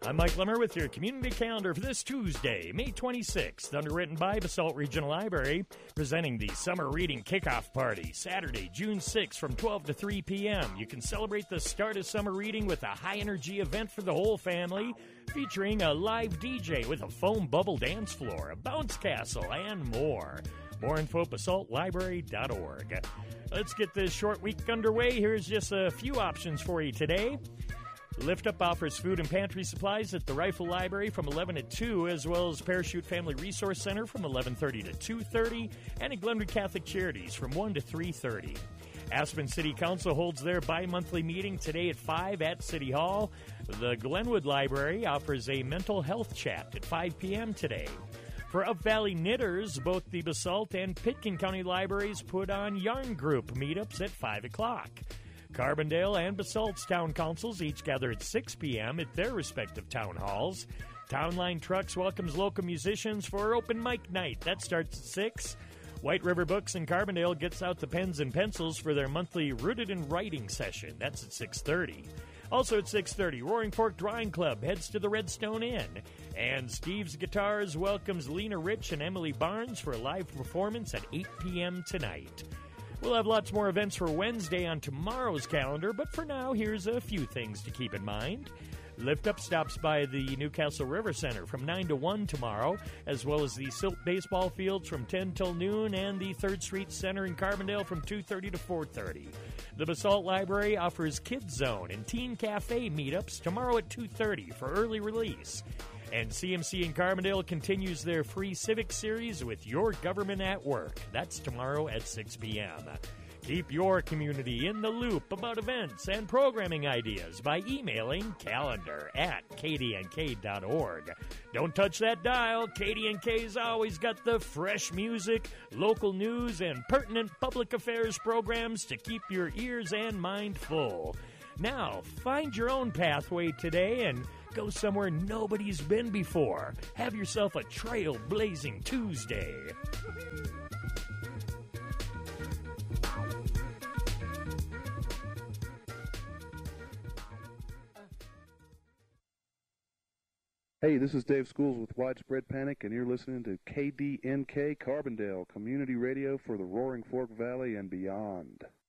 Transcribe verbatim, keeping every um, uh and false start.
I'm Mike Lemmer with your community calendar for this Tuesday, May twenty-sixth, underwritten by Basalt Regional Library, presenting the Summer Reading Kickoff Party, Saturday, June sixth from twelve to three p.m. You can celebrate the start of summer reading with a high-energy event for the whole family, featuring a live D J with a foam bubble dance floor, a bounce castle, and more. More info at basalt library dot org. Let's get this short week underway. Here's just a few options for you today. Lift Up offers food and pantry supplies at the Rifle Library from eleven to two, as well as Parachute Family Resource Center from eleven thirty to two thirty, and at Glenwood Catholic Charities from one to three thirty. Aspen City Council holds their bi-monthly meeting today at five at City Hall. The Glenwood Library offers a mental health chat at five p.m. today. For Up Valley knitters, both the Basalt and Pitkin County Libraries put on yarn group meetups at five o'clock. Carbondale and Basalt's town councils each gather at six p.m. at their respective town halls. Townline Trucks welcomes local musicians for open mic night. That starts at six. White River Books in Carbondale gets out the pens and pencils for their monthly Rooted in Writing session. That's at six thirty. Also at six thirty, Roaring Fork Drawing Club heads to the Redstone Inn. And Steve's Guitars welcomes Lena Rich and Emily Barnes for a live performance at eight p.m. tonight. We'll have lots more events for Wednesday on tomorrow's calendar, but for now, here's a few things to keep in mind. Lift Up stops by the Newcastle River Center from nine to one tomorrow, as well as the Silt Baseball Fields from ten till noon and the third Street Center in Carbondale from two thirty to four thirty. The Basalt Library offers Kids Zone and Teen Cafe meetups tomorrow at two thirty for early release. And C M C in Carbondale continues their free civic series with Your Government at Work. That's tomorrow at six p.m. Keep your community in the loop about events and programming ideas by emailing calendar at k d n k dot org. Don't touch that dial. K D N K's always got the fresh music, local news, and pertinent public affairs programs to keep your ears and mind full. Now, find your own pathway today and go somewhere nobody's been before. Have yourself a trailblazing Tuesday. Hey, this is Dave Schools with Widespread Panic, and you're listening to K D N K Carbondale, community radio for the Roaring Fork Valley and beyond.